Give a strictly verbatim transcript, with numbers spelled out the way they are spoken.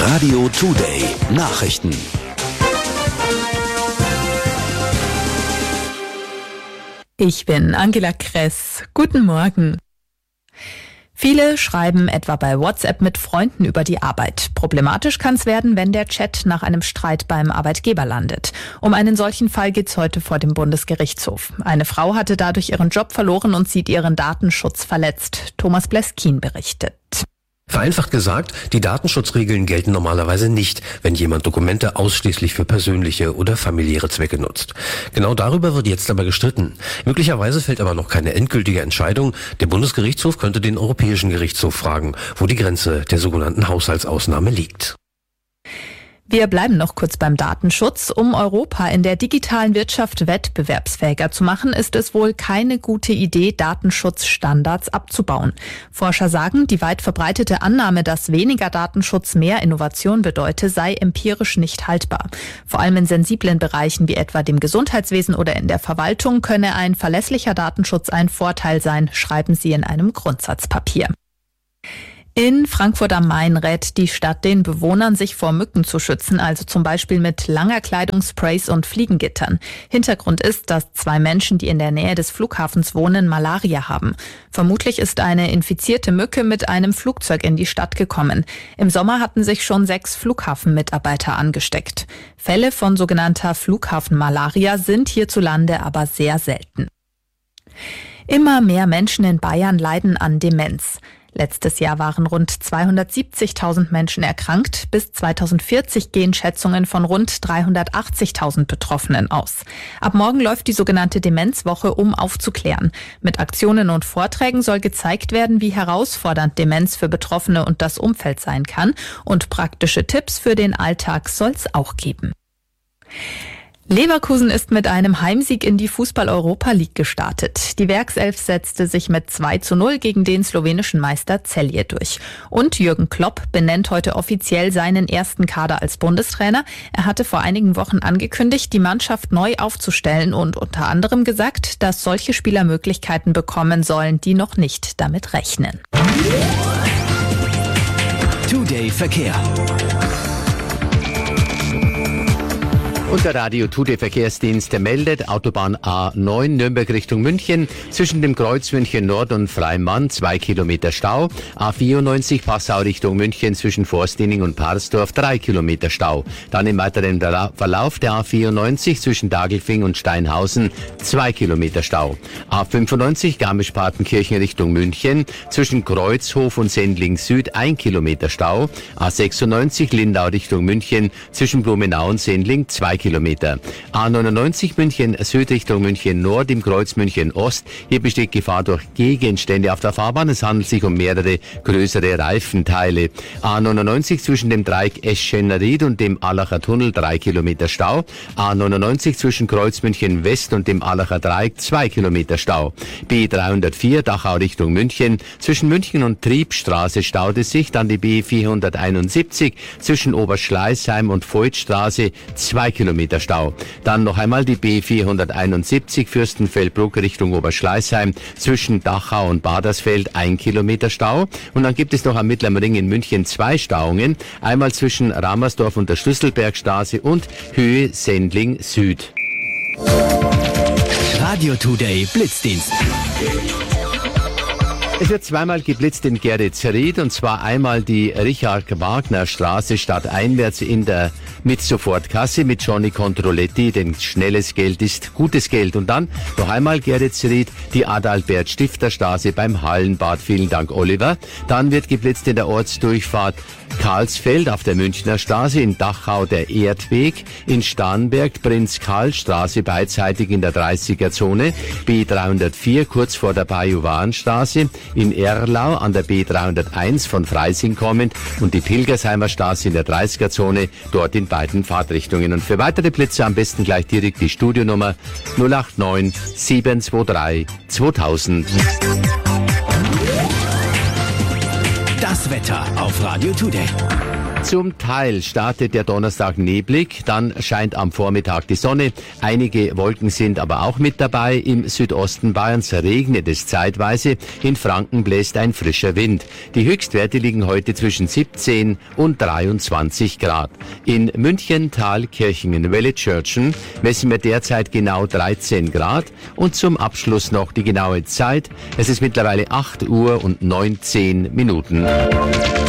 Radio Today Nachrichten. Ich bin Angela Kress. Guten Morgen. Viele schreiben etwa bei WhatsApp mit Freunden über die Arbeit. Problematisch kann es werden, wenn der Chat nach einem Streit beim Arbeitgeber landet. Um einen solchen Fall geht's heute vor dem Bundesgerichtshof. Eine Frau hatte dadurch ihren Job verloren und sieht ihren Datenschutz verletzt. Thomas Bleskin berichtet. Vereinfacht gesagt, die Datenschutzregeln gelten normalerweise nicht, wenn jemand Dokumente ausschließlich für persönliche oder familiäre Zwecke nutzt. Genau darüber wird jetzt aber gestritten. Möglicherweise fällt aber noch keine endgültige Entscheidung. Der Bundesgerichtshof könnte den Europäischen Gerichtshof fragen, wo die Grenze der sogenannten Haushaltsausnahme liegt. Wir bleiben noch kurz beim Datenschutz. Um Europa in der digitalen Wirtschaft wettbewerbsfähiger zu machen, ist es wohl keine gute Idee, Datenschutzstandards abzubauen. Forscher sagen, die weit verbreitete Annahme, dass weniger Datenschutz mehr Innovation bedeute, sei empirisch nicht haltbar. Vor allem in sensiblen Bereichen wie etwa dem Gesundheitswesen oder in der Verwaltung könne ein verlässlicher Datenschutz ein Vorteil sein, schreiben sie in einem Grundsatzpapier. In Frankfurt am Main rät die Stadt den Bewohnern, sich vor Mücken zu schützen, also zum Beispiel mit langer Kleidung, Sprays und Fliegengittern. Hintergrund ist, dass zwei Menschen, die in der Nähe des Flughafens wohnen, Malaria haben. Vermutlich ist eine infizierte Mücke mit einem Flugzeug in die Stadt gekommen. Im Sommer hatten sich schon sechs Flughafenmitarbeiter angesteckt. Fälle von sogenannter Flughafenmalaria sind hierzulande aber sehr selten. Immer mehr Menschen in Bayern leiden an Demenz. Letztes Jahr waren rund zweihundertsiebzigtausend Menschen erkrankt. Bis zweitausendvierzig gehen Schätzungen von rund dreihundertachtzigtausend Betroffenen aus. Ab morgen läuft die sogenannte Demenzwoche, um aufzuklären. Mit Aktionen und Vorträgen soll gezeigt werden, wie herausfordernd Demenz für Betroffene und das Umfeld sein kann. Und praktische Tipps für den Alltag soll es auch geben. Leverkusen ist mit einem Heimsieg in die Fußball-Europa League gestartet. Die Werkself setzte sich mit zwei zu null gegen den slowenischen Meister Celje durch. Und Jürgen Klopp benennt heute offiziell seinen ersten Kader als Bundestrainer. Er hatte vor einigen Wochen angekündigt, die Mannschaft neu aufzustellen und unter anderem gesagt, dass solche Spieler Möglichkeiten bekommen sollen, die noch nicht damit rechnen. Today Verkehr. Und der Radio Today Verkehrsdienst meldet Autobahn A neun Nürnberg Richtung München zwischen dem Kreuz München Nord und Freimann zwei Kilometer Stau. A vierundneunzig Passau Richtung München zwischen Forstdiening und Parsdorf drei Kilometer Stau. Dann im weiteren Verlauf der A vierundneunzig zwischen Dagelfing und Steinhausen zwei Kilometer Stau. A fünfundneunzig Garmisch-Partenkirchen Richtung München zwischen Kreuzhof und Sendling Süd ein Kilometer Stau. A sechsundneunzig Lindau Richtung München zwischen Blumenau und Sendling zwei Kilometer. A neunundneunzig München Süd Richtung München Nord im Kreuz München Ost. Hier besteht Gefahr durch Gegenstände auf der Fahrbahn. Es handelt sich um mehrere größere Reifenteile. A neunundneunzig zwischen dem Dreieck Eschenried und dem Allacher Tunnel drei Kilometer Stau. A neunundneunzig zwischen Kreuz München West und dem Allacher Dreieck zwei Kilometer Stau. B dreihundertvier Dachau Richtung München. Zwischen München und Triebstraße staut es sich. Dann die B vierhunderteinundsiebzig zwischen Oberschleißheim und Voigtstraße zwei Kilometer Stau. Dann noch einmal die B vierhunderteinundsiebzig Fürstenfeldbruck Richtung Oberschleißheim zwischen Dachau und Badersfeld ein Kilometer Stau. Und dann gibt es noch am Mittleren Ring in München zwei Stauungen. Einmal zwischen Ramersdorf und der Schlüsselbergstraße und Höhe Sendling Süd. Radio Today Blitzdienst. Es wird zweimal geblitzt in Geretsried und zwar einmal die Richard-Wagner-Straße stadteinwärts in der Mit-Sofort-Kasse mit Johnny Controletti, denn schnelles Geld ist gutes Geld. Und dann noch einmal Geretsried, die Adalbert-Stifter-Straße beim Hallenbad. Vielen Dank, Oliver. Dann wird geblitzt in der Ortsdurchfahrt Karlsfeld auf der Münchner Straße, in Dachau der Erdweg, in Starnberg Prinz-Karl-Straße beidseitig in der dreißiger Zone, B dreihundertvier kurz vor der Bajuwarenstraße, in Erlau an der B dreihunderteins von Freising kommend und die Pilgersheimer Straße in der dreißiger Zone, dort in beiden Fahrtrichtungen. Und für weitere Blitze am besten gleich direkt die Studionummer null acht neun sieben zwei drei zweitausend. Das Wetter auf Radio Today. Zum Teil startet der Donnerstag neblig, dann scheint am Vormittag die Sonne. Einige Wolken sind aber auch mit dabei. Im Südosten Bayerns regnet es zeitweise. In Franken bläst ein frischer Wind. Die Höchstwerte liegen heute zwischen siebzehn und dreiundzwanzig Grad. In München, Thal, Kirchingen, Welle-Tschörtschen messen wir derzeit genau dreizehn Grad. Und zum Abschluss noch die genaue Zeit. Es ist mittlerweile acht Uhr und neunzehn Minuten.